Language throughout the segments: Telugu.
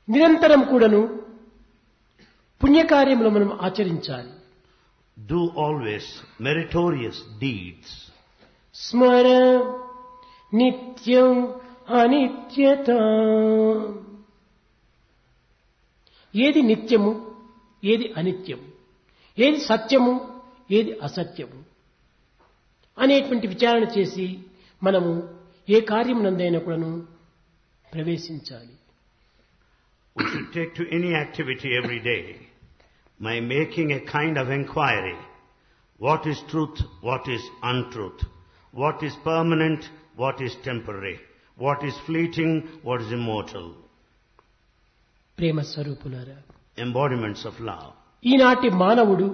నిరంతరం కూడాను పుణ్యకార్యములు మనం ఆచరించాలి. Do always meritorious deeds. స్మర నిత్యం అనిత్యత. ఏది నిత్యము, ఏది అనిత్యము, ఏది సత్యము, ఏది అసత్యము అనేటువంటి విచారణ చేసి మనము ఏ కార్యమునందైనా కూడాను ప్రవేశించాలి. We should take to any activity every day by making a kind of inquiry. What is truth? What is untruth? What is permanent? What is temporary? What is fleeting? What is immortal? ప్రేమ స్వరూపులారా, Embodiments of love. ఈనాటి మానవుడు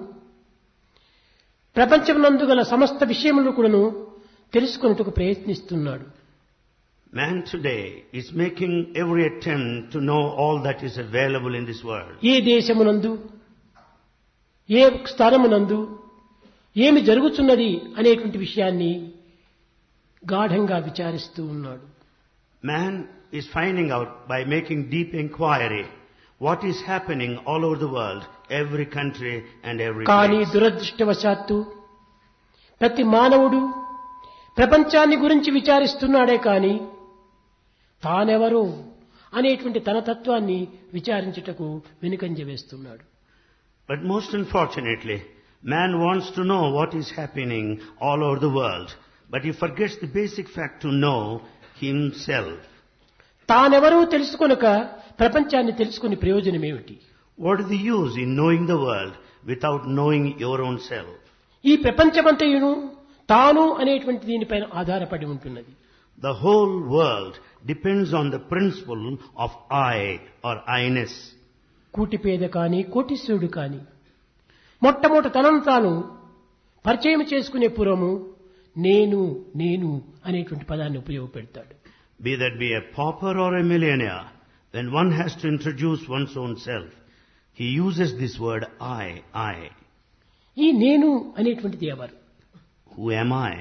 ప్రపంచమునందు గల సమస్త విషయములను కూడాను తెలుసుకొనుటకు ప్రయత్నిస్తున్నాడు. Man today is making every attempt to know all that is available in this world. ఏ దేశమునందు, ఏ స్థానమునందు ఏమి జరుగుతున్నది అనేటువంటి విషయాన్ని గాఢంగా విచారిస్తూ ఉన్నాడు. Man is finding out by making deep inquiry what is happening all over the world, every country and every కానీ place. దురదృష్టవశాత్తు ప్రతి మానవుడు ప్రపంచాన్ని గురించి విచారిస్తున్నాడే కానీ తానెవరో అనేటువంటి తన తత్వాన్ని విచారించుటకు వెనుకంజ వేస్తున్నాడు. But most unfortunately, man wants to know what is happening all over the world, but he forgets the basic fact to know himself. తానెవరో తెలుసుకొనక ప్రపంచాన్ని తెలుసుకునే ప్రయోజనం ఏమిటి? What is the use in knowing the world without knowing your own self? ఈ ప్రపంచమంతయును తాను అనేటువంటి దీనిపైన ఆధారపడి ఉంటున్నది. The whole world depends on the principle of I or I-ness. కూటిపేద కానీ కోటీశ్వరుడు కానీ మొట్టమొదట తనను తాను పరిచయం చేసుకునే పూర్వము నేను నేను అనేటువంటి పదాన్ని ఉపయోగపెడతాడు. Be that be a pauper or a millionaire, when one has to introduce one's own self, he uses this word I. ఈ నేను అనేటువంటిది ఎవరు? Who am I?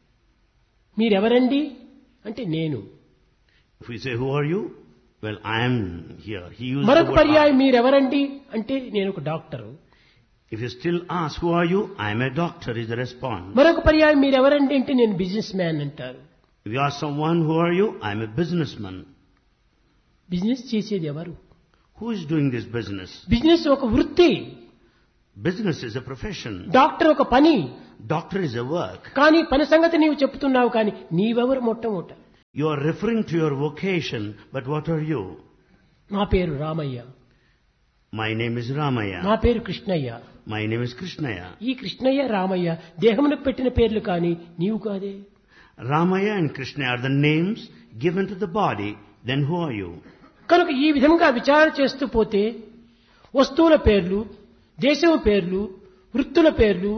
మీరెవరండి అంటే నేను. If we say, who are you? Well, I am here. He uses the మరొక word పర్యాయం I. మీరెవరండి అంటే నేను ఒక doctor. If you still ask, who are you? I am a doctor is the response. మరొక పర్యాయం మీరెవరండి అంటే నేను బిజినెస్ మ్యాన్ అంటారు. If you ask someone, who are you? I am a businessman. Business చేసేది ఎవరు? Who is doing this business? Business ఒక వృత్తి, Business is a profession. Doctor ఒక పని. Doctor is a work. కానీ పని సంగతి నీవు చెప్తున్నావు, కానీ నీవెవరు మొట్టమొదట? You are referring to your vocation, but what are you? నా పేరు Ramayya, My name is Ramaya. నా పేరు Krishnaiah. My name is Krishnaya. ఈ కృష్ణయ్య రామయ్య దేహమునకు పెట్టిన పేర్లు కానీ నీవు కాదే. Ramaya and Krishna are the names given to the body. Then who are you? కనుక ఈ విధంగా విచారణ చేస్తూ పోతే వస్తువుల పేర్లు, దేశం పేర్లు, వృత్తుల పేర్లు,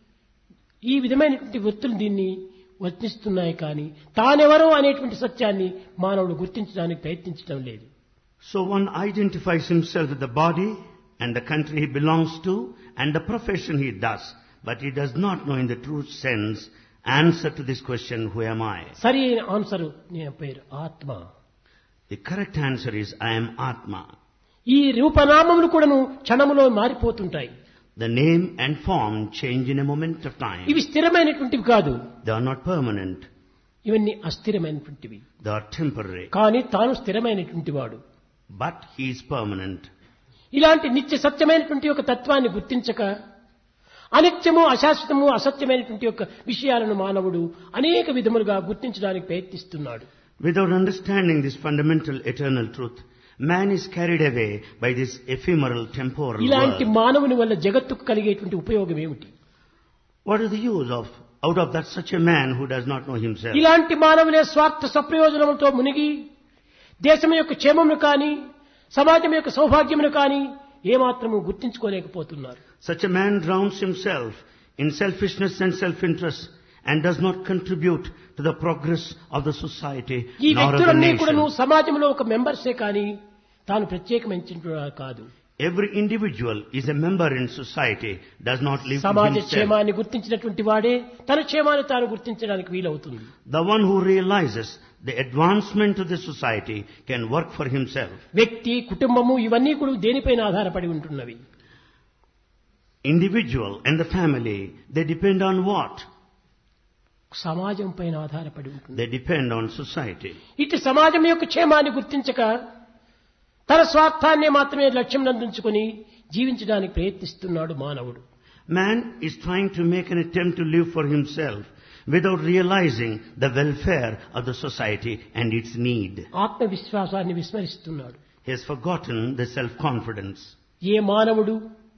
ఈ విధమైనటువంటి వృత్తులు దీన్ని వర్తిస్తున్నాయి. కానీ తానెవరో అనేటువంటి సత్యాన్ని మానవుడు గుర్తించడానికి ప్రయత్నించడం లేదు. So one identifies himself with the body and the country he belongs to and the profession he does, but he does not know in the true sense answer to this question, who am I? సరి అయిన ఆన్సర్ నేను పేరు ఆత్మ. The correct answer is, I am Atma. ఈ రూపనామములు కూడాను క్షణములో మారిపోతుంటాయి. The name and form change in a moment of time. ఇవి స్థిరమైనటువంటివి కాదు, They are not permanent. ఇవన్నీ అస్థిరమైనటువంటివి. They are temporary. కానీ తాను స్థిరమైనటువంటి వాడు. But he is permanent. ఇలాంటి నిత్య సత్యమైనటువంటి ఒక తత్వాన్ని గుర్తించక అనిత్యము, అశాశ్వతము, అసత్యమైనటువంటి యొక్క విషయాలను మానవుడు అనేక విధములుగా గుర్తించడానికి ప్రయత్నిస్తున్నాడు. Without understanding this fundamental eternal truth, man is carried away by this ephemeral temporal ఇలాంటి world. మానవుని వల్ల జగత్తుకు కలిగేటువంటి ఉపయోగం ఏమిటి? What is the use of out of that such a man who does not know himself? ఇలాంటి మానవులే స్వార్థ సప్రయోజనములతో మునిగి దేశం యొక్క క్షేమమును కానీ సమాజం యొక్క సౌభాగ్యమును కానీ ఏమాత్రము గుర్తించుకోలేకపోతున్నారు. Such a man drowns himself in selfishness and self-interest and does not contribute to the progress of the society ఈ nor of the వ్యక్తులన్నీ కూడా nation. సమాజంలో ఒక మెంబర్సే కానీ తాను ప్రత్యేకమైన కాదు. Every individual is a member in society, does not live to సమాజ himself. క్షేమాన్ని గుర్తించినటువంటి వాడే తన క్షేమాన్ని తాను గుర్తించడానికి వీలవుతుంది. The one who realizes the advancement of the society can work for himself. వ్యక్తి, కుటుంబము ఇవన్నీ కూడా దేనిపైన ఆధారపడి ఉంటున్నవి? Individual and the family, they depend on what? సమాజం పైన ఆధారపడి ఉంటుంది. They depend on society. ఇటు సమాజం యొక్క క్షేమాన్ని గుర్తించక తన స్వార్థాన్ని మాత్రమే లక్ష్యం నందుంచుకొని జీవించడానికి ప్రయత్నిస్తున్నాడు మానవుడు. Man is trying to make an attempt to live for himself without realizing the welfare of the society and its need. ఆత్మవిశ్వాసాన్ని విస్మరిస్తున్నాడు. He has forgotten the self-confidence. ఏ మానవుడు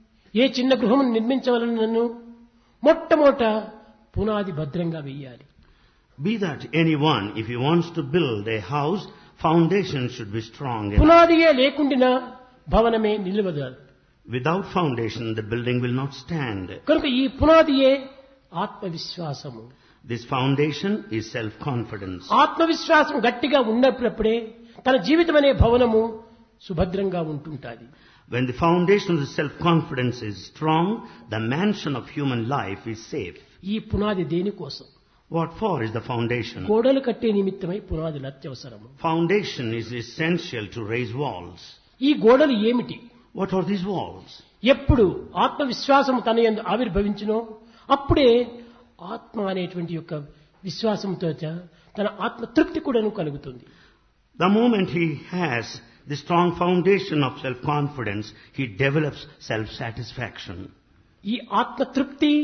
ఏ చిన్న గృహం నిర్మించవలనను మొట్టమొదట పునాది భద్రంగా వేయాలి. Be that anyone, if he wants to build a house, foundation should be strong. పునాదియే లేకుండా భవనమే నిలవదు. Without foundation, the building will not stand. కనుక ఈ పునాదియే ఆత్మవిశ్వాసము. This foundation is self-confidence. ఆత్మవిశ్వాసం గట్టిగా ఉన్నప్పుడే తన జీవితం అనే భవనము సుభద్రంగా ఉంటుంటుంది. When the foundation of the self-confidence is strong, the mansion of human life is safe. ఈ పునాది దేనికోసం? What for is the foundation? గోడలు కట్టే నిమిత్తమై పునాదులు అత్యవసరము. Foundation is essential to raise walls. ఈ గోడలు ఏమిటి? What are these walls? ఎప్పుడు ఆత్మవిశ్వాసం తన యందు ఆవిర్భవించునో అప్పుడే ఆత్మ అనేటువంటి యొక్క విశ్వాసంతో తన ఆత్మ తృప్తి కూడాను కలుగుతుంది. The moment he has the strong foundation of self-confidence, he develops self-satisfaction. ఈ ఆత్మ తృప్తి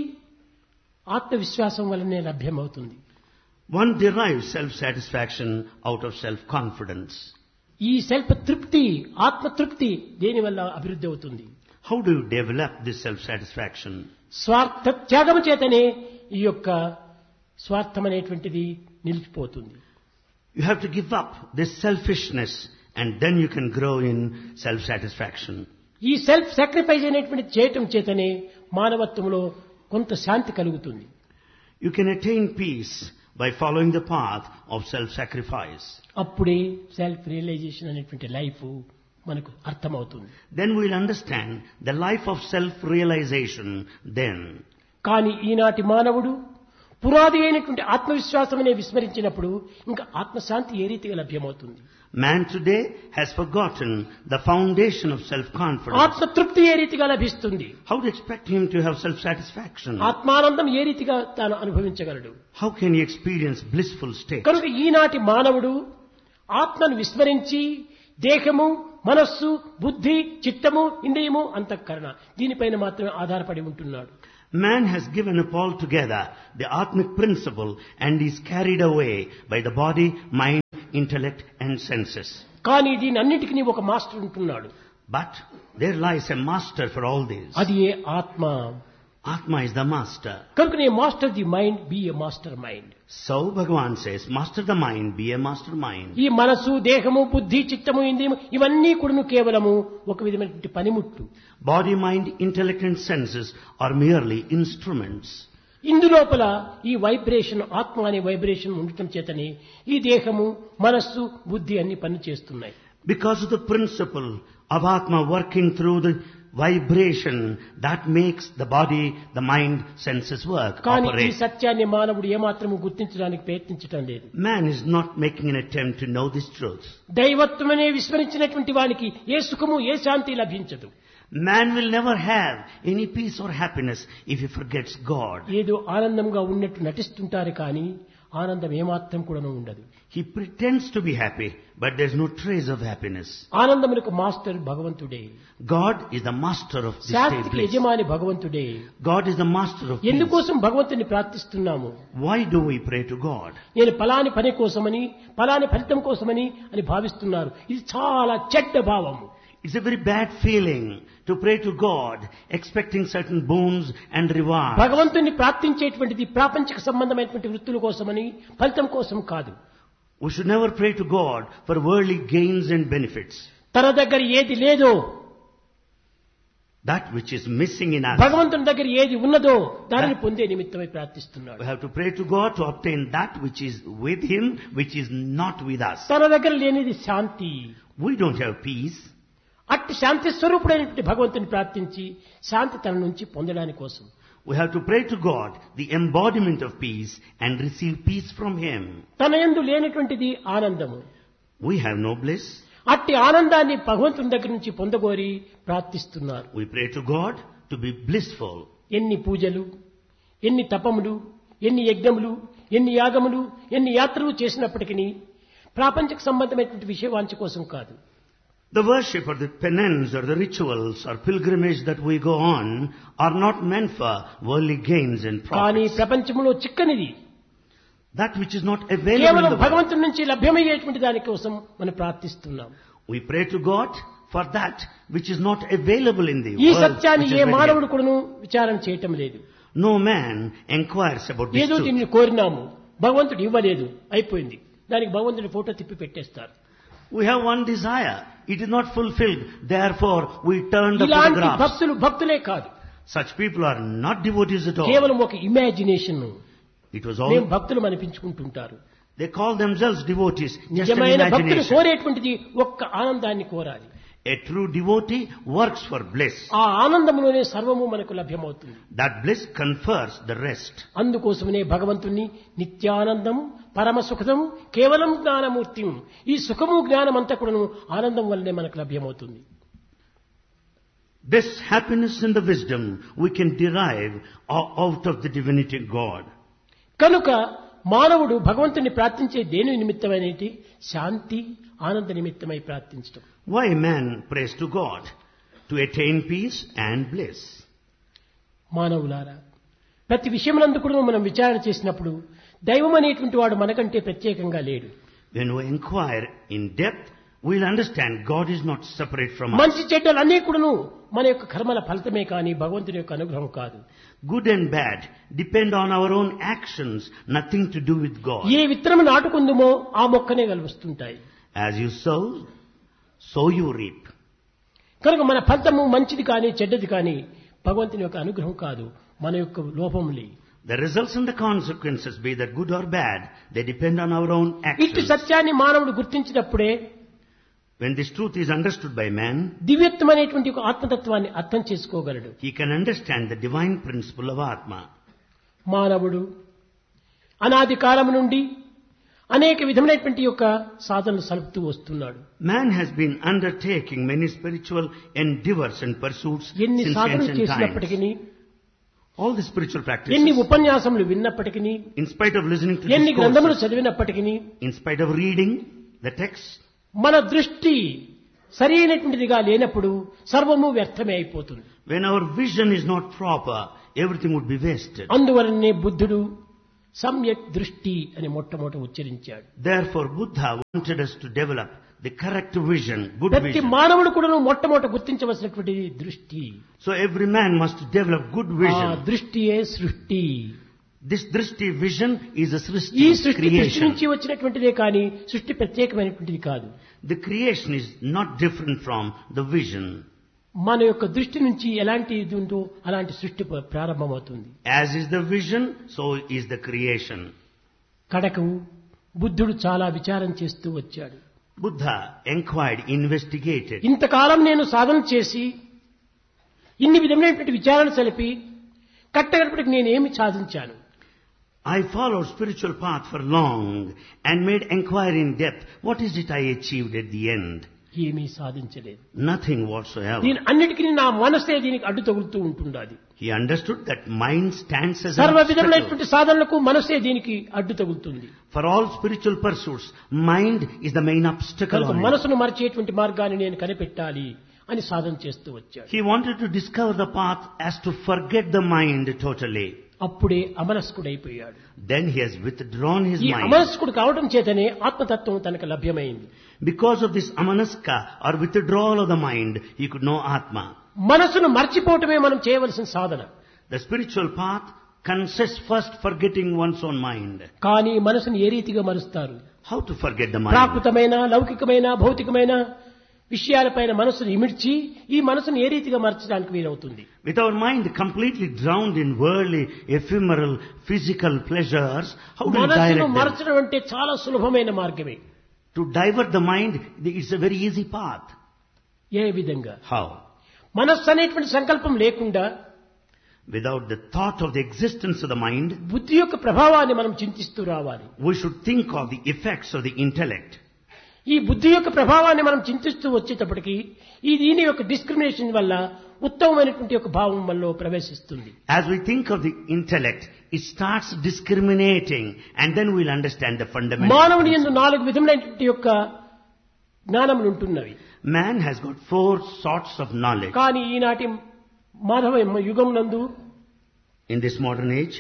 ఆత్మవిశ్వాసం వల్లనే లభ్యమవుతుంది. One derives self-satisfaction out of self-confidence. ఈ సెల్ఫ్ తృప్తి, ఆత్మ తృప్తి దేని వల్ల అభివృద్ధి అవుతుంది? How do you develop this self-satisfaction? స్వార్థ త్యాగం చేతనే ఈ యొక్క స్వార్థం అనేటువంటిది నిలిచిపోతుంది. You have to give up this selfishness and then you can grow in self-satisfaction. ఈ సెల్ఫ్ సాక్రిఫైస్ అనేటువంటిది చేయటం చేతనే మానవత్వంలో కొంత శాంతి కలుగుతుంది. You can attain peace by following the path of self-sacrifice. అప్పుడే సెల్ఫ్ రియలైజేషన్ అనేటువంటి లైఫ్ మనకు అర్థమవుతుంది. Then we will understand the life of self-realization then. కానీ ఈనాటి మానవుడు పునాది అయినటువంటి ఆత్మవిశ్వాసమనే విస్మరించినప్పుడు ఇంకా ఆత్మశాంతి ఏ రీతిగా లభ్యమవుతుంది? Man today has forgotten the foundation of self-confidence. ఆత్మతృప్తి ఏ రీతిగా లభిస్తుంది? How to expect him to have self-satisfaction? ఆత్మానందం ఏ రీతిగా తాను అనుభవించగలడు? How can he experience blissful state? కనుక ఈనాటి మానవుడు ఆత్మను విస్మరించి దేహము, మనస్సు, బుద్ధి, చిత్తము, ఇంద్రియము, అంతఃకరణ దీనిపైన మాత్రమే ఆధారపడి ఉంటున్నాడు. Man has given up altogether the Atmic principle and is carried away by the body, mind, intellect and senses. కానీ దీని అన్నిటికీ ఒక మాస్టర్ ఉంటున్నాడు. But there lies a master for all this. అది ఏ ఆత్మ. Atma is the master. కనుకనే master the mind, B A master mind. So Bhagavan says, master the mind, be a master mind. ఈ మనసు, దేహము, బుద్ధి, చిత్తము, ఇంద్రియము ఇవన్నీ కూడాను కేవలము ఒక విధమైనటువంటి పనిముట్లు. Body, mind, intellect and senses are merely instruments. ఇందులోపల ఈ వైబ్రేషన్, ఆత్మ అనే వైబ్రేషన్ ఉండటం చేతనే ఈ దేహము, మనస్సు, బుద్ధి అన్ని పని చేస్తున్నాయి. Because of the principle of Atma working through the vibration that makes the body, the mind, senses work, కానీ ఈ operate. సత్యాన్ని మానవుడు ఏమాత్రము గుర్తించడానికి ప్రయత్నించడం లేదు. Man is not making an attempt to know this truth. దైవత్వమనే విస్మరించినటువంటి వానికి ఏ సుఖము, ఏ శాంతి లభించదు. Man will never have any peace or happiness if he forgets God. ఏదో ఆనందంగా ఉన్నట్టు నటిస్తుంటారు కానీ ఆనందం ఏమాత్రం కూడాను ఉండదు. He pretends to be happy, but there is no trace of happiness. ఆనందములకు master భగవంతుడే. God is the master of this state శాంతికి bliss. యజమాని భగవంతుడే. God is the master of peace. ఎందుకోసం భగవంతుని ప్రార్థిస్తున్నాము? Why do we pray to God? నేను పలాని పని కోసమని, పలాని ఫలితం కోసమని అని భావిస్తున్నారు. ఇది చాలా చెడ్డ భావము. It's a very bad feeling to pray to God, expecting certain boons and rewards. భగవంతుని ప్రార్థించేటువంటిది ప్రాపంచిక సంబంధమైనటువంటి వృత్తుల కోసమని, ఫలితం కోసం కాదు. We should never pray to God for worldly gains and benefits. తన దగ్గర ఏది లేదో, That which is missing in us. భగవంతుని దగ్గర ఏది ఉన్నదో దానిని పొందే నిమిత్తమై ప్రార్థిస్తున్నాడు. We have to pray to God to obtain that which is with Him, which is not with us. తన దగ్గర లేనిది శాంతి. We don't have peace. అట్టి శాంతి స్వరూపుడైనటువంటి భగవంతుని ప్రార్థించి శాంతి తన నుంచి పొందడానికి కోసం We have to pray to God, the embodiment of peace, and receive peace from Him. తన యందు లేనటువంటిది ఆనందము. We have no bliss. అట్టి ఆనందాన్ని భగవంతుని దగ్గర నుంచి పొందగోరి ప్రార్థిస్తున్నారు. We pray to God to be blissful. ఎన్ని పూజలు, ఎన్ని తపములు, ఎన్ని యజ్ఞములు, ఎన్ని యాగములు, ఎన్ని యాత్రలు చేసినప్పటికీ ప్రాపంచిక సంబంధమైనటువంటి విషయవాంఛ కోసం కాదు. The worship or the penance or the rituals or pilgrimage that we go on are not meant for worldly gains and కానీ profits. ప్రపంచంలో చిక్కనిది That which is not available in కేవలం the world. భగవంతుని నుంచి లభ్యమయ్యేటువంటి దాని కోసం మనం ప్రార్థిస్తున్నాం. We pray to God for that which is not available in the ఈ world. సత్యాన్ని which is ఏ very మానవుడు limited. కూడాను విచారణ చేయటం లేదు. No man inquires about this ఏదో truth. దీన్ని కోరినాము, భగవంతుడు ఇవ్వలేదు, అయిపోయింది, దానికి భగవంతుడి ఫోటో తిప్పి పెట్టేస్తారు. We have one desire. It is not fulfilled. Therefore, we turn the ఇలాంటి photographs. భక్తులే కాదు, Such people are not devotees at all. కేవలం ఒక ఇమాజినేషన్. It was మేము all. భక్తులు అనిపించుకుంటుంటారు. They call themselves devotees. Just an నిజమైన భక్తులు imagination. కోరేటువంటిది ఒక్క ఆనందాన్ని కోరాలి. A true devotee works for bliss. ఆ ఆనందములోనే సర్వము మనకు లభ్యమవుతుంది. That bliss confers the rest. అందుకోసమనే భగవంతుణ్ణి నిత్యానందం, పరమ సుఖదం, కేవలం జ్ఞానమూర్తిం, ఈ సుఖము జ్ఞానం అంతా కూడాను ఆనందం వల్లనే మనకు లభ్యమవుతుంది. This happiness and the wisdom we can derive out of the divinity God. కనుక మానవుడు భగవంతుని ప్రార్థించే దేని నిమిత్తమైనటి శాంతి, ఆనంద నిమిత్తమై ప్రార్థించడం. Why man prays to God? To attain peace and bliss. మానవులారా, ప్రతి విషయమునందు కూడా మనం విచారణ చేసినప్పుడు దైవం అనేటువంటి వాడు మనకంటే ప్రత్యేకంగా లేడు. When we inquire in depth, we'll understand God is not separate from us. మంచి చెడ్డలు అన్నీ కూడాను మన యొక్క కర్మల ఫలితమే కానీ భగవంతుని యొక్క అనుగ్రహం కాదు. Good and bad depend on our own actions, nothing to do with God. ఏ విత్తనం నాటుకుందుమో ఆ మొక్కనే కలుస్తుంటాయి. As you sow, so you reap. కనుక మన ఫలితము మంచిది కానీ చెడ్డది కానీ భగవంతుని యొక్క అనుగ్రహం కాదు, మన యొక్క లోపములే. The results and the consequences, be that good or bad, they depend on our own ఇట్టి actions. సత్యాన్ని మానవుడు గుర్తించినప్పుడే When this truth is understood by man, దివ్యత్వం అనేటువంటి ఒక ఆత్మతత్వాన్ని అర్థం చేసుకోగలడు. he can understand the divine principle of Atma. మానవుడు అనాది కాలం నుండి అనేక విధమైనటువంటి యొక్క సాధనలు సలుపుతూ వస్తున్నాడు. Man has been undertaking many spiritual endeavors and pursuits ఎన్ని since సాధనలు ancient times. చేసినప్పటికీ, All the spiritual ఎన్ని practices, ఉపన్యాసములు విన్నప్పటికీ, in spite of listening to ఎన్ని గ్రంథములు discourses, చదివినప్పటికీ, in spite of reading the text, మన దృష్టి సరి అయినటువంటిదిగా లేనప్పుడు సర్వము వ్యర్థమే అయిపోతుంది. when our vision is not proper, everything would be wasted. అందువలనే బుద్ధుడు సమ్యక్ దృష్టి అని మొట్టమొదట ఉచ్చరించాడు. Therefore, Buddha wanted us to develop the correct vision, good ప్రతి vision. మానవుడు కూడా మొట్టమొదట గుర్తించవలసినటువంటిది దృష్టి. So every man must develop good ఆ vision. దృష్టియే సృష్టి. This drishti vision is a ఈ srishti, సృష్టి దృష్టి creation. నుంచి వచ్చినటువంటిదే కానీ సృష్టి ప్రత్యేకమైనటువంటిది కాదు. The creation is not different from the vision. మన యొక్క దృష్టి నుంచి ఎలాంటి ఇది ఉందో అలాంటి సృష్టి ప్రారంభమవుతుంది. As is the vision, so is the creation. కడకు బుద్ధుడు చాలా విచారం చేస్తూ వచ్చాడు. Buddha inquired, investigated. ఇంతకాలం నేను సాధన చేసి ఇన్ని విధమైనటువంటి విచారణ సలిపి కట్టగడపటికి నేనేమి సాధించాను? I followed spiritual path for long and made inquiry in depth. What is it I achieved at the end? ఏమీ సాధించలేదు. Nothing whatsoever. దీని అన్నిటికీ నా మనసే దీనికి అడ్డు తగులుతూ ఉంటుండాలి. He understood that mind stands as an సర్వ obstacle. విధములైనటువంటి సాధనలకు మనసే దీనికి అడ్డు తగులుతుంది. For all spiritual pursuits, mind is the main obstacle కనుక on it. మనసును మరిచేటువంటి మార్గాన్ని నేను కనిపెట్టాలి అని సాధన చేస్తూ వచ్చాడు. He wanted to discover the path as to forget the mind totally. అప్పుడే అమనస్కుడైపోయాడు. Then he has withdrawn his ఈ mind. అమనస్కుడు కావడం చేతనే ఆత్మతత్వం తనకు లభ్యమైంది. Because of this amanaska or withdrawal of the mind, he could know Atma. మనసును మర్చిపోవటమే మనం చేయవలసిన సాధన. The spiritual path consists first forgetting one's own mind. కానీ మనసును ఏ రీతిగా మరుస్తారు? How to forget the mind? ప్రాకృతమైన, లౌకికమైన, భౌతికమైన విషయాలపైన మనసును ఇమిడ్చి ఈ మనసును ఏ రీతిగా మార్చడానికి వీలవుతుంది? With our mind completely drowned in worldly, ephemeral, physical pleasures, how do we మనసును direct them? మరచడం అంటే చాలా సులభమైన మార్గమే. To divert the mind, it's a very easy path. ఏ విధంగా? How? మనస్సు అనేటువంటి సంకల్పం లేకుండా Without the thought of the existence of the mind, బుద్ధి యొక్క ప్రభావాన్ని మనం చింతిస్తూ రావాలి. we should think of the effects of the intellect. ఈ బుద్ధి యొక్క ప్రభావాన్ని మనం చింతిస్తూ వచ్చేటప్పటికి ఈ దీని యొక్క డిస్క్రిమినేషన్ వల్ల ఉత్తమమైనటువంటి ఒక భావం మనలో ప్రవేశిస్తుంది. As we think of the intellect, it starts discriminating, and then we'll understand the fundamental. మానవుని యందు 4 విధములైనటువంటి యొక్క జ్ఞానములు ఉంటున్నవి. Man has got 4 sorts of knowledge. కానీ ఈనాటి మానవ యుగం నందు In this modern age,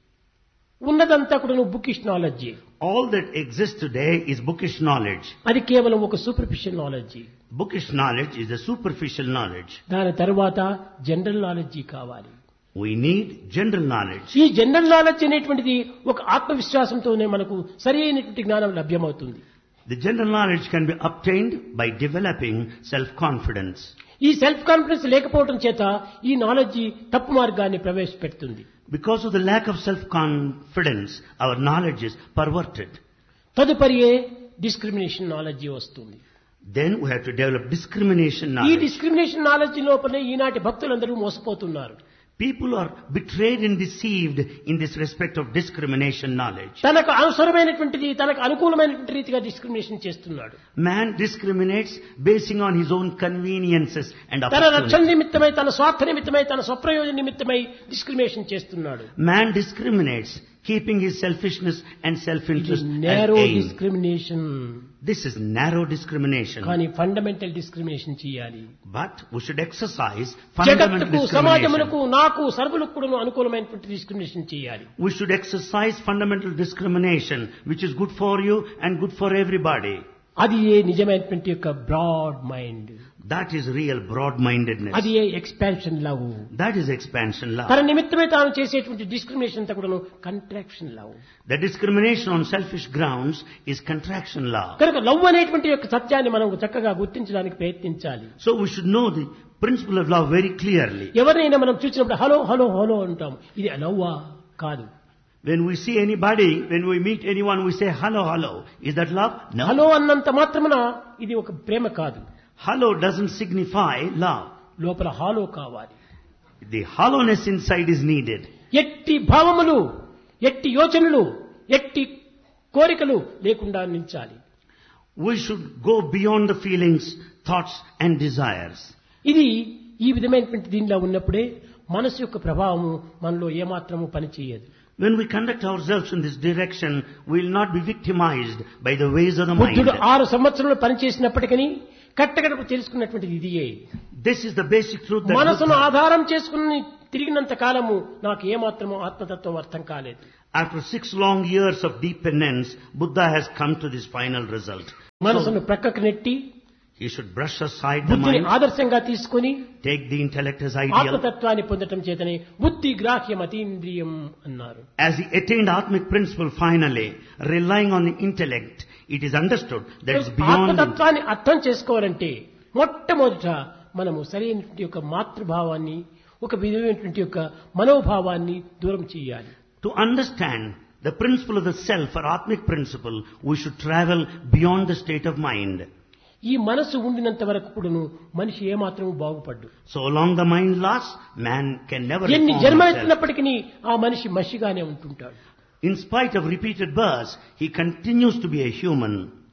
ఉన్నదంతా కూడా bookish knowledge. all that exists today is bookish knowledge. అది కేవలం ఒక superficial knowledge. Bookish knowledge is a superficial knowledge. దాని తర్వాత జనరల్ నాలెడ్జి కావాలి. We need general knowledge. ఈ జనరల్ నాలెడ్జ్ అనేటువంటిది ఒక ఆత్మవిశ్వాసంతోనే మనకు సరి అయినటువంటి జ్ఞానం లభ్యమవుతుంది. The general knowledge can be obtained by developing self-confidence. ఈ సెల్ఫ్ కాన్ఫిడెన్స్ లేకపోవడం చేత ఈ నాలెడ్జి తప్పు మార్గాన్ని ప్రవేశపెడుతుంది. Because of the lack of self-confidence, our knowledge is perverted. తదుపరియే discrimination knowledge వస్తుంది. Then we have to develop discrimination ఈ knowledge. డిస్క్రిమినేషన్ నాలెడ్జి లోపలే ఈనాటి భక్తులందరూ మోసపోతున్నారు. People are betrayed and deceived in this respect of discrimination knowledge. తనకు అవసరమైనటువంటిది తనకు అనుకూలమైనటువంటి రీతిగా డిస్క్రిమినేషన్ చేస్తున్నాడు. Man discriminates basing on his own conveniences and తన రక్షణ opportunities. నిమిత్తమై తన స్వార్థ నిమిత్తమై తన స్వప్రయోజన నిమిత్తమై డిస్క్రిమినేషన్ చేస్తున్నాడు. Man discriminates, keeping his selfishness and self-interest as narrow aim. Discrimination. This is narrow discrimination. కానీ ఫండమెంటల్ డిస్క్రిమినేషన్ చేయాలి. But we should exercise fundamental జగత్తుకు discrimination. సమాజమునకు నాకు సర్వులకు కూడా అనుకూలమైనటువంటి డిస్క్రిమినేషన్ చేయాలి. We should exercise fundamental discrimination, which is good for you and good for everybody. అది ఏ నిజమైనటువంటి యొక్క broad mind. That is real broad-mindedness. అది ఏ expansion love. That is expansion love. తన నిమిత్తమే తాను చేసేటువంటి డిస్క్రిమినేషన్ అంతా కూడా contraction love. The discrimination on selfish grounds is contraction love. కనుక లవ్ అనేటువంటి యొక్క సత్యాన్ని మనం చక్కగా గుర్తించడానికి ప్రయత్నించాలి. So we should know the principle of love very clearly. ఎవరినైనా మనం చూసినప్పుడు హలో హలో హలో అంటాం. ఇది లవ్వా? కాదు. When we see anybody, when we meet anyone, we say hello, hello. Is that love? No. Hello అన్నంత మాత్రమున ఇది ఒక ప్రేమ కాదు. Hello doesn't signify love. లోపల హాలో కావాలి. The hollowness inside is needed. ఎట్టి భావములు, ఎట్టి యోచనలు, ఎట్టి కోరికలు లేకుండా నిలిచాలి. We should go beyond the feelings, thoughts and desires. ఇది ఈ విధమైనటువంటి దీనిలో ఉన్నప్పుడే మనసు యొక్క ప్రభావము మనలో ఏమాత్రము పనిచేయదు. When we conduct ourselves in this direction, we will not be victimized by the ways of the mind. బుద్ధుడు 6 సంవత్సరాలు పనిచేసినప్పటికీ కట్టకడపు తెలుసుకున్నటువంటిది ఇదియే. This is the basic truth that మనసును Buddha, ఆధారం చేసుకుని తిరిగినంత కాలము నాకు ఏమాత్రము ఆత్మతత్వం అర్థం కాలేదు. after 6 long years of deep penance, Buddha has come to this final result. మనసును ప్రక్కకు నెట్టి He should brush aside the బుద్ధిని mind, ఆదర్శంగా తీసుకుని take the intellect as ideal. ఆత్మతత్వాన్ని పొందటం చేతనే బుద్ధి గ్రాహ్యం అతీంద్రియం అన్నారు. As he attained Atmic principle finally, relying on the intellect, it is understood that it's beyond the ఆత్మతత్వాన్ని అర్థం చేసుకోవాలంటే మొట్టమొదట మనము సరైనటువంటి యొక్క మాతృభావాన్ని, ఒక విధమైనటువంటి యొక్క మనోభావాన్ని దూరం చేయాలి. To understand the principle of the self or Atmic principle, we should travel beyond the state of mind. ఈ మనసు ఉండినంత వరకు కూడాను మనిషి ఏమాత్రము బాగుపడ్డు. So long the mind lasts, man can never ఎన్ని reform himself. జన్మలెత్తినప్పటికీ ఆ మనిషి మనిషిగానే ఉంటుంటాడు. In spite of repeated births, he continues to be a human.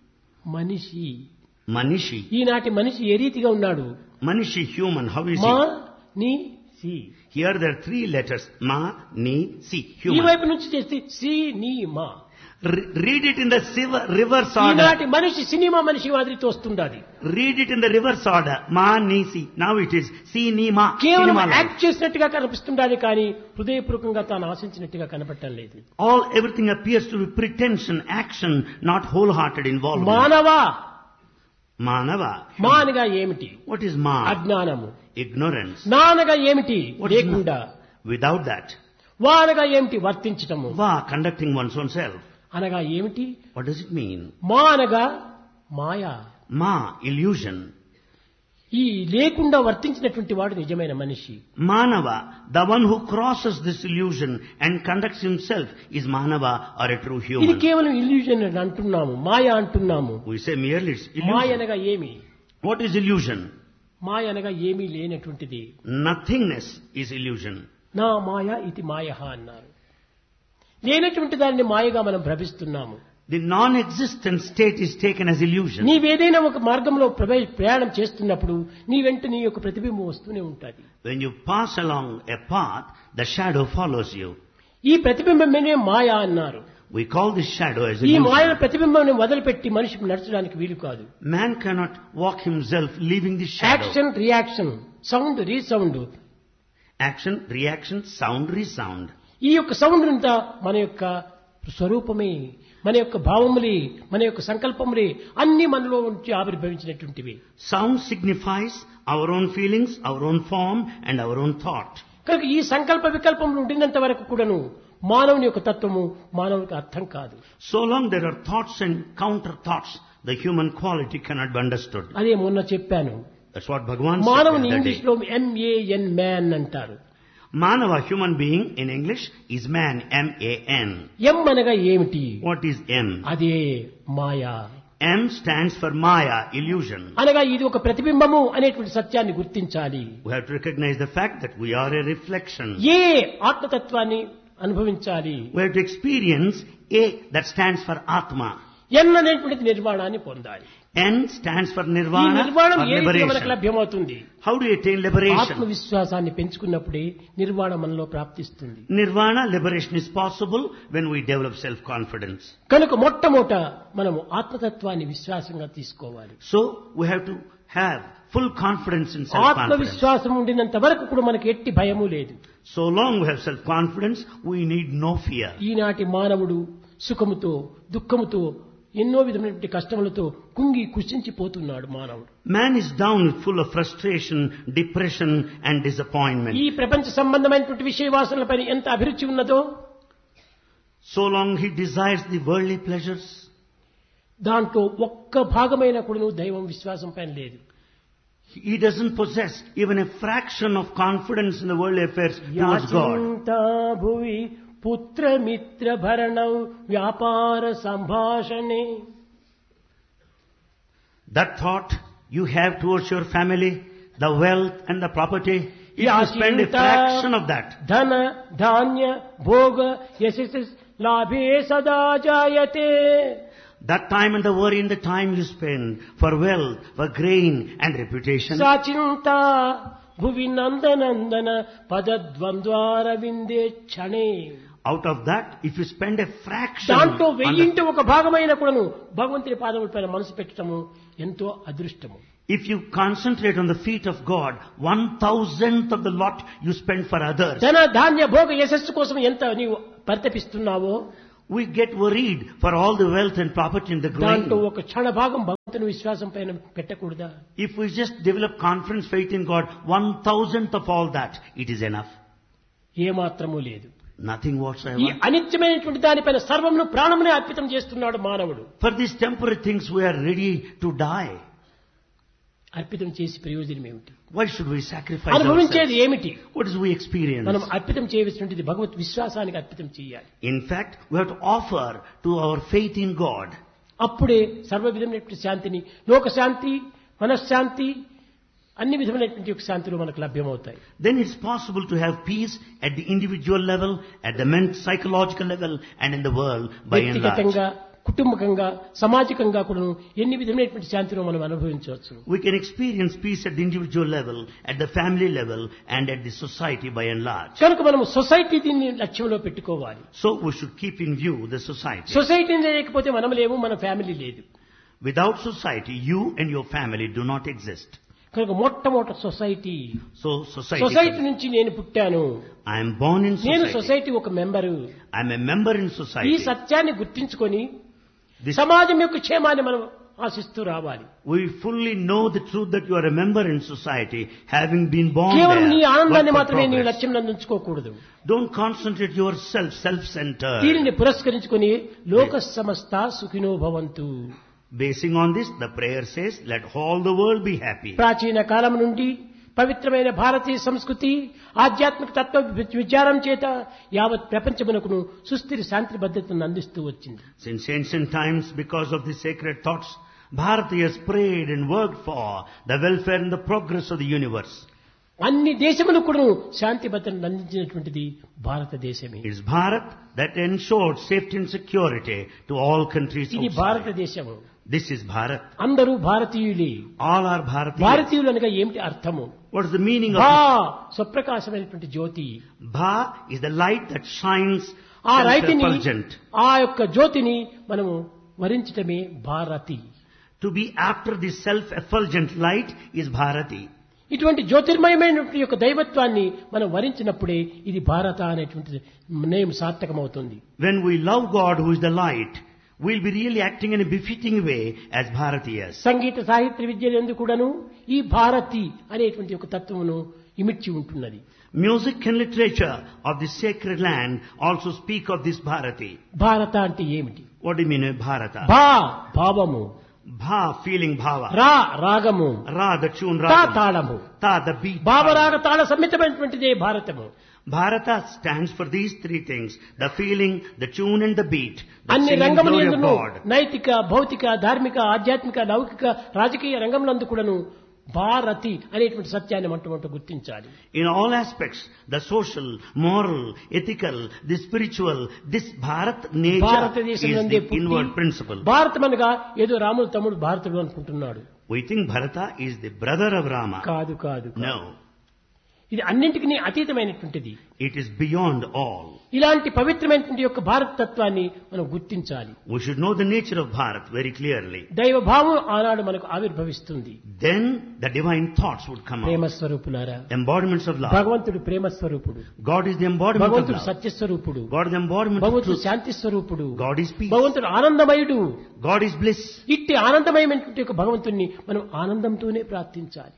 మనిషి Manishi. ఈనాటి మనిషి ఏ రీతిగా ఉన్నాడు? Manishi human, how is మా he? ని C. Here there are 3 letters. Ma, ni, si. ఈ Human. వైపు నుంచి చేస్తే సి ని మా. Read it in the reverse order. ఈనాటి మనిషి సినిమా మనిషి మాదిరితో వస్తుండాలి. Read it in the reverse order. Ma, ni, si. Now it is si, ni, ma. కేవలం Cinema life. యాక్ట్ చేసినట్టుగా కనిపిస్తుండాలి కానీ హృదయపూర్వకంగా తాను ఆశించినట్టుగా కనపడటం లేదు. Everything appears to be pretension, action, not wholehearted involvement. మానవా. Manava. మా అనగా ఏమిటి? What is ma? అజ్ఞానము. Ignorance. నా అనగా ఏమిటి? What is లేకుండా. Without that. వా అనగా ఏమిటి? వర్తించటము. Va, conducting one's own self. అనగా ఏమిటి? What does it mean? మా అనగా మాయా. Ma, illusion. ఈ లేకుండా వర్తించినటువంటి వాడు నిజమైన మనిషి. Manava, the one who crosses this illusion and conducts himself is Manava or a true ఇది human. కేవలం ఇల్యూజన్ అని అంటున్నాము, మాయ అంటున్నాము. We say merely it's Maya illusion. అనగా ఏమి? What is illusion? మాయ అనగా ఏమీ లేనటువంటిది. Nothingness is illusion. నా మాయ ఇది మాయ అన్నారు. లేనటువంటి దానిని మాయగా మనం భ్రమిస్తున్నాము. The non-existent state is taken as illusion. నీవేదైనా ఒక మార్గంలో ప్రయాణం చేస్తున్నప్పుడు నీ వెంట నీ యొక్క ప్రతిబింబం వస్తూనే ఉంటుంది. When you pass along a path, the shadow follows you. ఈ ప్రతిబింబమే మాయ అన్నారు. We call this shadow as ఈ illusion. మాయ ప్రతిబింబాన్ని వదిలిపెట్టి మనిషి నడచడానికి వీలు కాదు. Man cannot walk himself leaving the shadow. Action reaction, sound resound. Action, reaction, sound, resound. ఈ యొక్క సౌండ్ అంతా మన యొక్క స్వరూపమే, మన యొక్క భావములే, మన యొక్క సంకల్పములే అన్ని మనలో ఉంచి ఆవిర్భవించినటువంటివి. Sound signifies our own feelings, our own form and our own thought. కనుక ఈ సంకల్ప వికల్పములు ఉండినంత వరకు కూడాను మానవుని యొక్క తత్వము మానవునికి అర్థం కాదు. So long there are thoughts and counter thoughts, the human quality cannot be understood. అదే మొన్న చెప్పాను. That's what Bhagavan said. మానవుని that ఇంగ్లీష్ day. లో MAN మ్యాన్ అంటారు. Manava, human being, in English, is man, M-A-N. ఎం అనగా ఏమిటి? What is M? అదే మాయా. M stands for Maya, illusion. అనగా ఇది ఒక ప్రతిబింబము అనేటువంటి సత్యాన్ని గుర్తించాలి. We have to recognize the fact that we are a reflection. ఏ ఆత్మతత్వాన్ని అనుభవించాలి. We have to experience A, that stands for Atma. ఎన్ అనేటువంటిది నిర్వాణాన్ని పొందాలి. N stands for ఈ Nirvana నిర్వాణం or ఏ రీతిగా మనకు liberation. లభ్యమవుతుంది? How do you attain liberation? ఆత్మవిశ్వాసాన్ని పెంచుకున్నప్పుడే నిర్వాణం మనలో ప్రాప్తిస్తుంది. Nirvana, liberation is possible when we develop self-confidence. కనుక మొట్టమొదట మనము ఆత్మతత్వాన్ని విశ్వాసంగా తీసుకోవాలి. So, we have to have full confidence in self-confidence. ఆత్మవిశ్వాసం ఉండినంత వరకు కూడా మనకి ఎట్టి భయము లేదు. So long we have self-confidence, we need no fear. ఈనాటి మానవుడు సుఖముతో దుఃఖముతో ఎన్నో విధమైనటువంటి కష్టములతో కుంగి కుషించిపోతున్నాడు మానవుడు. Man is down, full of frustration, depression and disappointment. ఈ ప్రపంచ సంబంధమైనటువంటి విషయ వాసనలపై ఎంత అభిరుచి ఉన్నదో, So long he desires the worldly pleasures. దాంట్లో ఒక్క భాగమైన కూడా దైవం విశ్వాసం పైన లేదు. He doesn't possess even a fraction of confidence in the worldly affairs towards God. యాచింతా భువి పుత్రమిత్ర భరణం వ్యాపార సంభాషణే. That thought you have towards your family, the wealth and the property, if you spend a fraction of that, ధన ధాన్య భోగ యశస్ లాభే సదా జాయతే. that time and the worry and the time you spend for wealth, for gain and reputation, సాచింత Bhuvi నందనందన పదద్వంద్వార విందే క్షణే. out of that, if you spend a fraction దాంట్లో on the, వెయ్యింటి ఒక భాగమైన కూడాను భగవంతుని పాదముల పైన మనసు పెట్టడము ఎంతో అదృష్టము. if you concentrate on the feet of God, 1,000th of the lot you spend for others, ధన ధాన్య భోగ యశస్సు కోసం ఎంత నీవు పరితపిస్తున్నావో, we get worried for all the wealth and property in the దాంట్లో grain. ఒక క్షణ భాగం భగవంతుని విశ్వాసం పైన పెట్టకూడదా? If we just develop confidence, faith in God, 1,000th of all that, it is enough. ఏమాత్రము లేదు. Nothing ఈ whatsoever. అనిత్యమైనటువంటి దానిపైన సర్వమును ప్రాణమునే అర్పితం చేస్తున్నాడు మానవుడు. For these temporary things we are ready to die. అర్పితం చేసి ప్రయోజనం ఏమిటి? Why should we sacrifice అనుభవించేది ourselves? ఏమిటి? What is we experience? మనం అర్పితం చేయవలసినది భగవత్ విశ్వాసానికి అర్పితం చేయాలి. In fact, we have to offer to our faith in God. అప్పుడే సర్వ విధమైనటువంటి శాంతిని, లోక శాంతి, మనశ్శాంతి, అన్ని విధమైనటువంటి యొక్క శాంతులు మనకు లభ్యమవుతాయి. Then it's possible to have peace at the individual level, at the psychological level and in the world by and large. వ్యక్తిగతంగా, కుటుంబకంగా, సామాజికంగా కూడా ఎన్ని విధమైనటువంటి శాంతిని మనం అనుభవించవచ్చు. We can experience peace at the individual level, at the family level and at the society by and large. కనుక మనం సొసైటీ దీన్ని లక్ష్యంలో పెట్టుకోవాలి. So we should keep in view the society. సొసైటీని లేకపోతే మనం లేము, మన ఫ్యామిలీ లేదు. Without society, you and your family do not exist. కనుక మొట్టమొదటి సొసైటీ. So సొసైటీ నుంచి నేను పుట్టాను, I am born in నేను society. సొసైటీ ఒక member. I am a member in ఈ society. సత్యాన్ని గుర్తించుకొని This, సమాజం యొక్క క్షేమాన్ని మనం ఆశిస్తూ రావాలి. we fully know the truth that you are a member in society, having been born కేవలం నీ there. ఆనందాన్ని work for మాత్రమే నీ progress. లక్ష్యం నందించుకోకూడదు. Don't concentrate yourself, self-centered. దీనిని పురస్కరించుకొని లోక సమస్త సుఖినో భవంతు. Basing on this, the prayer says, let all the world be happy. ప్రాచీన కాలం నుండి పవిత్రమైన భారతీయ సంస్కృతి ఆధ్యాత్మిక తత్వ విచారం చేత యావత్ ప్రపంచమునకును సుస్థిర శాంతి భద్రతను అందిస్తూ వచ్చింది. Since ancient times, because of the sacred thoughts, Bharatiyas prayed and worked for the welfare and the progress of the universe. అన్ని దేశములకు కూడా శాంతి భద్రతను అందించినటువంటిది భారతదేశమే. It is Bharat that ensured safety and security to all countries ఇది outside. భారతదేశము. This is Bharat. అందరూ భారతీయులే. All are Bharatiyas. భారతీయులు అనగా ఏమిటి అర్థము? What is the meaning భా of స్వప్రకాశమైనటువంటి Jyothi. Bha is the light that shines ఆ రైతిని self-effulgent. ఆ యొక్క జ్యోతిని మనము వరించటమే Bharati. To be after this self-effulgent light is Bharati. ఇటువంటి జ్యోతిర్మయమైనటువంటి యొక్క దైవత్వాన్ని మనం వరించినప్పుడే ఇది భారత అనేటువంటి name సార్థకమవుతుంది. When we love God who is the light, we'll be really acting in a befitting way as Bharatiyas. సంగీత సాహిత్య విద్యలందు కూడాను ఈ భారతి అనేటువంటి ఒక తత్వమును ఇమిడ్చి ఉంటున్నది. Music and literature of the sacred land also speak of this Bharati. భారత అంటే ఏమిటి? What do you mean by Bharata? భా భావము, Bha, feeling bhava. రా రాగము, Ra, the tune తా ragam. తాళము. Ta, the beat. భావరాగ Tala సమ్మితమైనటువంటిదే Bharatamu. Bharata stands for these three things: the feeling, the tune and the beat. The అన్ని singing రంగముల glory of యందును God. నైతిక, భౌతిక, ధార్మిక, ఆధ్యాత్మిక, లౌకిక, రాజకీయ రంగములందు కూడాను భారతి అనేటువంటి సత్యాన్ని మొట్టమొదట గుర్తించాలి. In all aspects, the social, moral, ethical, the spiritual, this Bharat nature భారతదేశం is నందే the inward principle. భారతం అనగా ఏదో రాముడు తమ్ముడు భారతుడు అనుకుంటున్నాడు. We think Bharata is the brother of Rama. కాదు కాదు. No, ఇది అన్నింటికీ అతీతమైనటువంటిది. it is beyond all. ఇలాంటి పవిత్రమైనటువంటి యొక్క భారత తత్వాన్ని మనం గుర్తించాలి. We should know the nature of Bharat very clearly. దైవ భావం ఆనాడు మనకు ఆవిర్భవిస్తుంది. Then the divine thoughts would come Prema out. స్వరూపులారా, Embodiments of love. భగవంతుడు ప్రేమ స్వరూపుడు, God is the embodiment of భగవంతుడు love. సత్య స్వరూపుడు, God is the embodiment of భగవంతుడు truth. శాంతి స్వరూపుడు, God is peace. భగవంతుడు ఆనందమయుడు. God is bliss. ఇట్టి ఆనందమయమైనటువంటి యొక్క భగవంతుణ్ణి మనం ఆనందంతోనే ప్రార్థించాలి.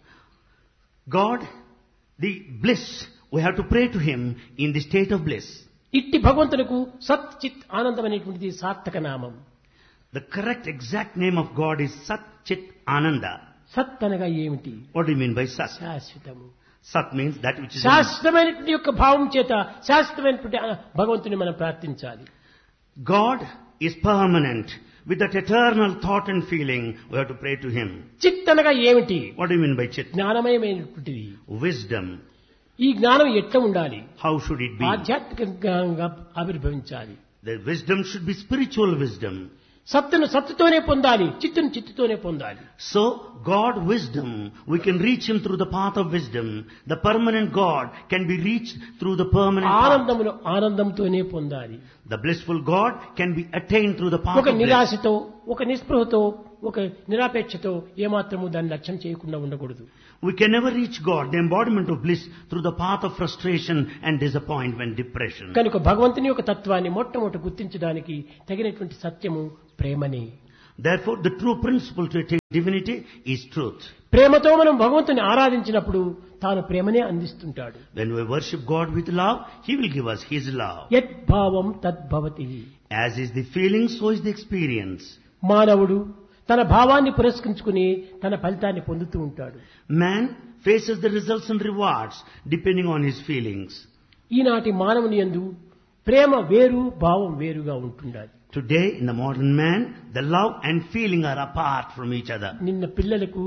God, the bliss, we have to pray to Him in the state of bliss. ఇట్టి భగవంతునకు సత్ చిత్ ఆనందం అనేటువంటిది సార్థక నామం. The correct exact name of God is Sat Chit Ananda. సత్ అనగా ఏమిటి? What do you mean by Sat? శాశ్వతము. Sat means that which is శాశ్వతమైనటువంటి యొక్క భావం చేత శాశ్వతమైనటువంటి భగవంతుని మనం ప్రార్థించాలి. God is permanent. With that eternal thought and feeling, we have to pray to Him. చిత్ అనగా ఏమిటి? What do you mean by Chit? జ్ఞానమయమైనటువంటిది. Wisdom. ఈ జ్ఞానం ఎట్లా ఉండాలి? How should it be? ఆధ్యాత్మిక జ్ఞానంగా ఆవిర్భవించాలి. The wisdom should be spiritual wisdom. సత్తును సత్తుతోనే పొందాలి, చిత్తును చిత్తుతోనే పొందాలి. So, God wisdom, we can reach Him through the path of wisdom. The permanent God can be reached through the permanent path. ఆనందమును ఆనందంతోనే పొందాలి. The blissful God can be attained through the path ఒక of bliss. నిరాశతో, ఒక నిస్పృహతో, ఒక నిరాపేక్షతో ఏమాత్రము దాన్ని లక్ష్యం చేయకుండా ఉండకూడదు. We can never reach God, the embodiment of bliss, through the path of frustration and disappointment, depression. కనుక భగవంతుని యొక్క తత్వాన్ని మొట్టమొదట గుర్తించడానికి తగినటువంటి సత్యము ప్రేమని. Therefore, the true principle to attain divinity is truth. ప్రేమతో మనం భగవంతుని ఆరాధించినప్పుడు తాను ప్రేమనే అందిస్తుంటాడు. When we worship God with love, He will give us His love. యత్ భావం తద్భవతి. As is the feeling, so is the experience. మానవుడు తన భావాన్ని పురస్కరించుకుని తన ఫలితాన్ని పొందుతూ ఉంటాడు. Man faces the results and rewards depending on his feelings. ఈనాటి మానవుని యందు ప్రేమ వేరు, భావం వేరుగా ఉంటుండాలి. Today, in the modern man, the love and feeling are apart from each other. నిన్న పిల్లలకు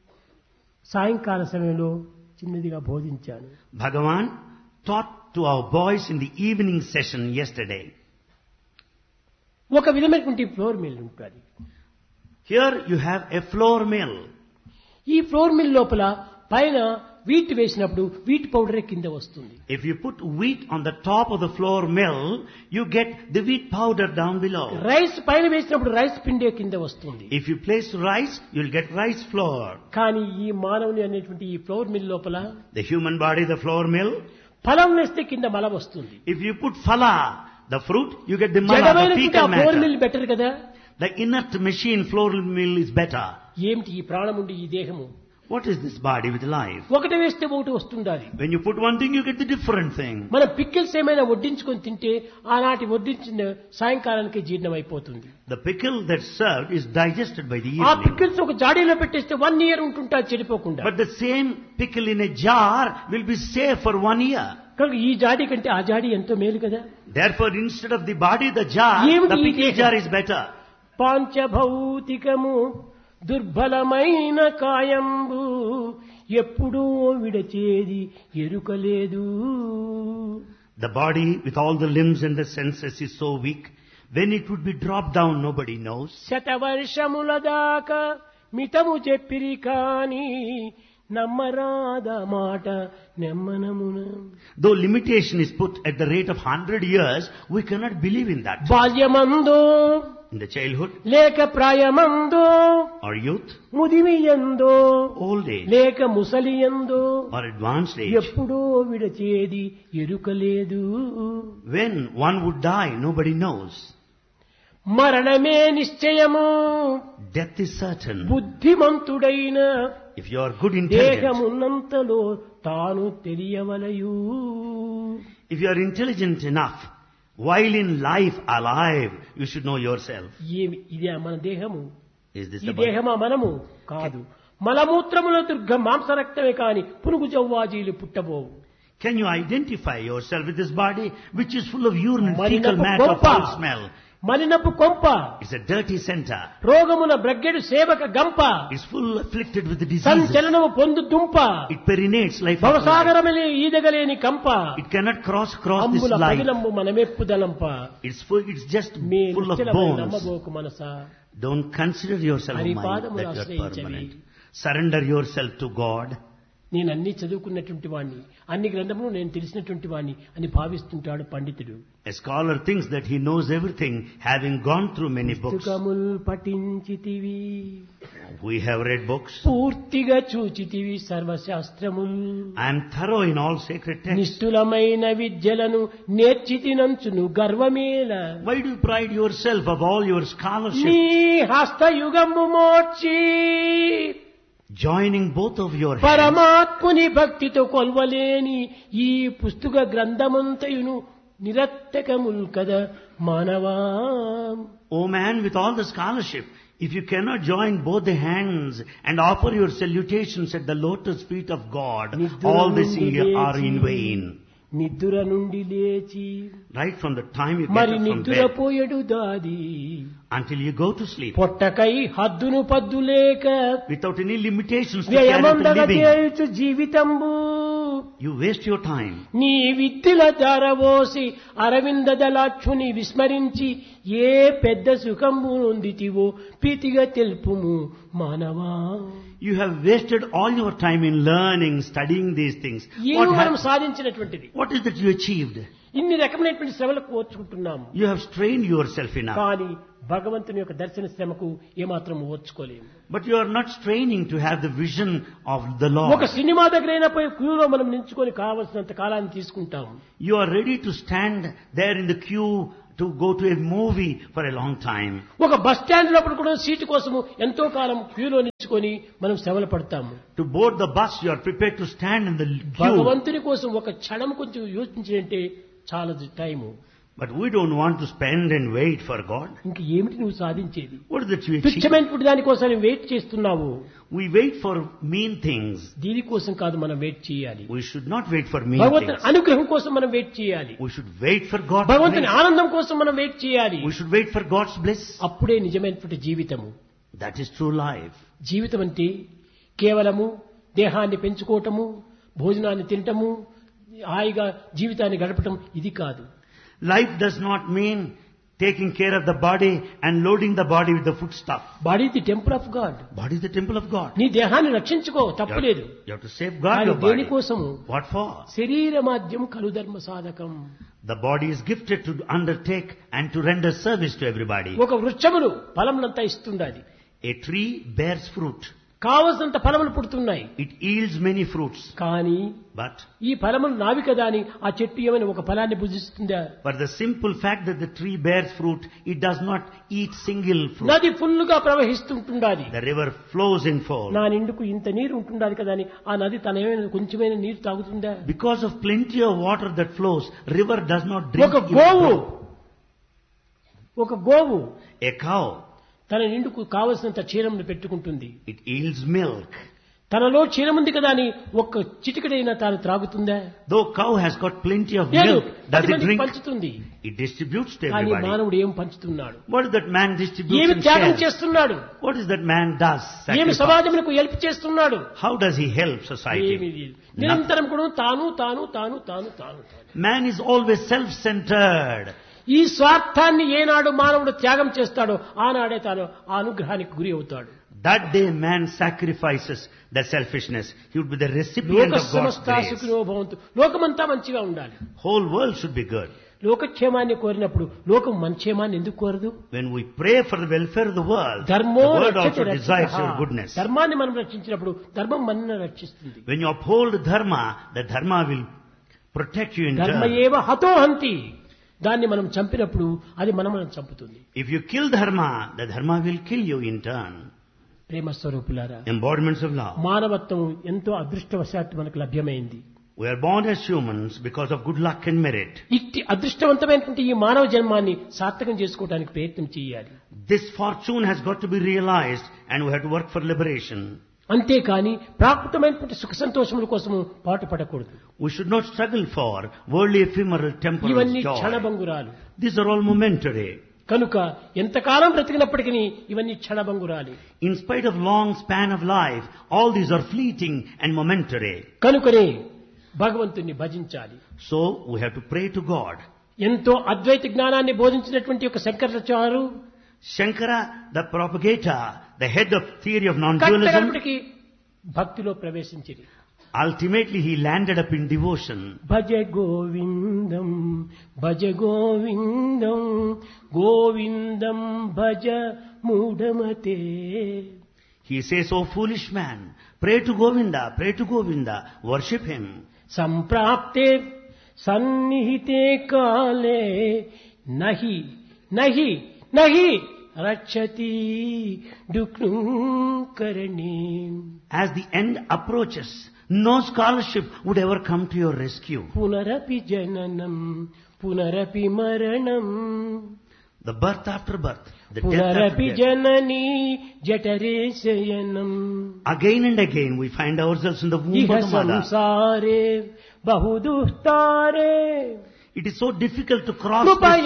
సాయంకాల సమయంలో చిన్నదిగా బోధించాను. Bhagavan taught to our boys in the evening session yesterday. ఒక విధమైనటువంటి ఫ్లోర్ మిల్ ఉంటుంది. Here you have a flour mill. ఈ ఫ్లోర్ మిల్ లోపల పైన వీట్ వేసినప్పుడు వీట్ పౌడరే కింద వస్తుంది. If you put wheat on the top of the flour mill, you get the wheat powder down below. Rice పైన వేసినప్పుడు రైస్ పిండే కింద వస్తుంది. If you place rice, you'll get rice flour. కానీ ఈ మానవుని అనేటువంటి ఈ ఫ్లోర్ మిల్ లోపల The human body, the flour mill, ఫలం వేస్తే కింద మల వస్తుంది. if you put phala, the fruit, you get the mala, the జడమైనటువంటి fecal ఆ ఫ్లోర్ matter. మిల్ బెటర్ కదా. The inert machine, floral mill, is better. ఏమిటి ఈ ప్రాణముండి ఈ దేహము? What is this body with life? ఒకటి వేస్తే ఒకటి వస్తుండాలి. When you put one thing, you get the different thing. మనం పిక్కిల్స్ ఏమైనా వడ్డించుకొని తింటే ఆనాటి వడ్డించిన సాయంకాలానికి జీర్ణం అయిపోతుంది. The pickle that's served is digested by the ఆ evening. పిక్కిల్స్ ఒక జాడీలో పెట్టేస్తే 1 year ఉంటుంటా చెడిపోకుండా. But the same pickle in a jar will be safe for 1 year. కనుక ఈ జాడీ కంటే ఆ జాడీ ఎంతో మేలు కదా. Therefore, instead of the body, the jar, ఏమిటి the ఈ pickle దేహం? jar is better. పాంచభౌతికము దుర్బలమైన కాయంబు ఎప్పుడూ విడచేది ఎరుకలేదు. The body with all the limbs and the senses is so weak. When it would be dropped down, nobody knows. శతవర్షముల దాకా మితము చెప్పిరి కాని నమ్మరాద మాట నెమ్మనమున. Though limitation is put at the rate of 100 years, we cannot believe in that. బాల్యమందో In the childhood లేక ప్రాయమందో or youth, ముదిమియందో old age లేక ముసలియందో or advanced age, ఎప్పుడో విడచేది ఎరుకలేదు. when one would die, nobody knows. మరణమే నిశ్చయము Death is certain. బుద్ధిమంతుడైన If you are good intelligent, దేహమున్నంతలో తాను తెలియవలయు. if you are intelligent enough, while in life alive, you should know yourself. ఇదే మన దేహము, Is this ఈ the body? దేహమా మనము కాదు. మలమూత్రముల దుర్గ మాంసరక్తమే కాని పునుగు జవ్వాజీలు పుట్టబోవు. Can you identify yourself with this body which is full of urine and fecal మలినపు matter, కొంప, foul smell? మలినపు కొంప, It's a dirty center. రోగమున బ్రగ్గెడు సేవక గంప, It's full afflicted with the diseases. సంచలనము పొందు దుంప, It perinates life after life. భవసాగరమలే ఈదగలేని కంప, It cannot cross this అంబుల life. పగిలంబు మనమెప్పుదలంప. It's just me full of నిశ్చలమైన bones. నమ్మబోకు Manasa. Don't consider yourself Hari mind పాదములు that you are ఆశ్రయించవి. permanent. Surrender yourself to God. నేను అన్ని చదువుకున్నటువంటి వాణ్ణి, అన్ని గ్రంథములు నేను తెలిసినటువంటి వాణ్ణి అని భావిస్తుంటాడు పండితుడు. A scholar thinks that he knows everything, having gone through many books. పుస్తకముల్ పఠించితివి, We have read books. పూర్తిగా చూచితివి సర్వశాస్త్రముల్. I am thorough in all sacred texts. నిష్ఠులమైన విద్యలను నేర్చితినంచును గర్వమేల. Why do you pride yourself of all your scholarship? నీ హస్తయుగము మోర్చి Joining both of your hands. పరమాత్ముని భక్తితో కొల్వలేని ఈ పుస్తక గ్రంథమంతయును నిరత్తకముల్ కదా మానవా. O man with all the scholarship, if you cannot join both the hands and offer your salutations at the lotus feet of God, all this are in vain. నిద్ర నుండి లేచి Right from the time you get మరి up from నిద్ర bed పోయడు దాది, until you go to sleep, పొట్టకై హద్దును పద్దు లేక without any limitations to carry out the వ్యయమందగ living, చేయుచు జీవితంబు. you waste your time. నీ విద్యల ధారవోసి అరవింద దళాక్షుని విస్మరించి ఏ పెద్ద సుఖంబు నొందితివో ప్రీతిగా తెలుపుము మానవా. You have wasted all your time in learning, studying these things. ఏమి మనం సాధించినటువంటిది? What is that you achieved? ఇన్ని రకమైనటువంటి శ్రమలకు ఓర్చుకుంటున్నాము, You have strained yourself enough, కానీ భగవంతుని యొక్క దర్శన శ్రమకు ఏమాత్రం ఓర్చుకోలేము. but you are not straining to have the vision of the ఒక Lord. సినిమా దగ్గరైనా పోయి క్యూలో మనం నిల్చుకొని కావలసినంత కాలాన్ని తీసుకుంటాం. You are ready to stand there in the queue to go to a movie for a long time. ఒక బస్ స్టాండ్ లోపల కూడా సీటు కోసము ఎంతో కాలం క్యూలో నిల్చుకొని మనం శ్రమలు పడతాము. To board the bus, you are prepared to stand in the queue. భగవంతుని కోసం ఒక క్షణం కొంచెం యోచించాలంటే చాలా time. But we don't want to spend and wait for God. ఇంక ఏమిటి నువ్వు సాధించేది? What is that you achieve? తుచ్చమైనటువంటి దానికోసం వెయిట్ చేస్తున్నావు. We wait for mean things. దీనికోసం కాదు మనం వెయిట్ చేయాలి. We should not wait for mean భగవంతుని things. అనుగ్రహం కోసం మనం వెయిట్ చేయాలి. We should wait for God's భగవంతుని grace. ఆనందం కోసం మనం వెయిట్ చేయాలి. We should wait for God's bliss. అప్పుడే నిజమైనటువంటి జీవితము. That is true life. జీవితం అంటే కేవలము దేహాన్ని పెంచుకోవటము, భోజనాన్ని తినటము, హాయిగా జీవితాన్ని గడపటం ఇది కాదు. Life does not mean taking care of the body and loading the body with the food stuff. Body the temple of God. Body is the temple of God. నీ దేహాన్ని రక్షించుకో, తప్పులేదు. You have to safeguard కానీ your body. దేనికోసము? What for? శరీర మాధ్యం కలు ధర్మ సాధకం. The body is gifted to undertake and to render service to everybody. ఒక వృక్షములు ఫలములంతా ఇస్తుండాలి. A tree bears fruit. కావలసినంత ఫలములు పుడుతున్నాయి. It yields many fruits. కానీ But ఈ ఫలములు నావి కదా అని ఆ చెట్టు ఏమైనా ఒక ఫలాన్ని భుజిస్తుందా? for the simple fact that the tree bears fruit, it does not eat single fruit. నది ఫుల్లుగా ప్రవహిస్తుంటుండాలి. The river flows in full. నా నిండుకు ఇంత నీరు ఉంటుండాలి కదా అని ఆ నది తన ఏమైనా కొంచెమైన నీరు తాగుతుందా? Because of plenty of water that flows, river does not drink. ఒక గోవు A cow, తన నిండుకు కావలసినంత క్షీరమును పెట్టుకుంటుంది. it yields milk. తనలో క్షీణముంది కదా అని ఒక్క చిటికడైనా తాను త్రాగుతుందా? Though cow has got plenty of లేదు, milk, does 10 it మందికి drink? పంచుతుంది. It distributes to కానీ everybody. మానవుడు ఏం పంచుతున్నాడు? What is that man distributes ఏమి and త్యాగం shares? చేస్తున్నాడు? What is that man does? ఏమి Sacrifice. సమాజమునకు హెల్ప్ చేస్తున్నాడు? How does he help ఏమీ society? లేదు. నిరంతరం కూడా తాను తాను తాను తాను తాను తాను. Man is always self-centered. ఈ స్వార్థాన్ని ఏనాడు మానవుడు త్యాగం చేస్తాడో ఆనాడే తాను ఆ అనుగ్రహానికి గురి అవుతాడు. That day man sacrifices the selfishness. He would be the recipient లోక of God's సమస్త grace. సుఖినో భవంతు. లోకమంతా మంచిగా ఉండాలి. Whole world should be good. లోకక్షేమాన్ని కోరినప్పుడు లోకం మన క్షేమాన్ని ఎందుకు కోరదు? When we pray for the welfare of the world, the ధర్మో world రక్షతి also desires your రక్షితః. goodness. ధర్మాన్ని మనం రక్షించినప్పుడు ధర్మం మనల్ని రక్షిస్తుంది. When you uphold dharma, the dharma will protect you in ధర్మ turn. ఏవ హతో హంతి. దాన్ని మనం చంపినప్పుడు అది మనల్ని చంపుతుంది. If you kill dharma, the dharma will kill you in turn. ప్రేమ స్వరూపులారా, Embodiments of love. మానవత్వం ఎంతో అదృష్టవశాత్తు మనకు లభ్యమైంది. We are born as humans because of good luck and merit. ఇట్టి అదృష్టవంతమైనటువంటి ఈ మానవ జన్మాన్ని సార్థకం చేసుకోవడానికి ప్రయత్నం చేయాలి. This fortune has got to be realized and we have to work for liberation. అంతేకాని ప్రాకృతమైనటువంటి సుఖ సంతోషముల కోసము పాటుపడకూడదు. We should not struggle for worldly ephemeral temporal ఇవన్నీ joy. క్షణభంగురాలు. These are all momentary. కనుక ఎంతకాలం బ్రతికినప్పటికీ ఇవన్నీ క్షణభంగురాలి. In spite of long span of life, all these are fleeting and momentary. కనుకనే భగవంతుని భజించాలి. So we have to pray to God. ఎంతో అద్వైత జ్ఞానాన్ని బోధించినటువంటి ఒక శంకరాచార్యులు Shankara, the propagator, the head of theory of non-dualism, కట్టగడపటికి భక్తిలో ప్రవేశించింది. ultimately he landed up in devotion. Bhaja Govindam Bhaja Govindam Govindam Bhaja మూఢమతే. He says, "O foolish man, pray to Govinda, worship him." సంప్రాప్తే సన్నిహితే కాలే నహి నహి నహి రక్షతి డుక్నుకరణి. As the end approaches, no scholarship would ever come to your rescue. పునరపి జననం పునరపి మరణం The birth after birth, the death after పునరపి death. Janani జఠరే శయనం. Again and again we find ourselves in the womb ఇహ of the mother. సంసారే బహుదుస్తారే. It is so difficult to cross కృపయా this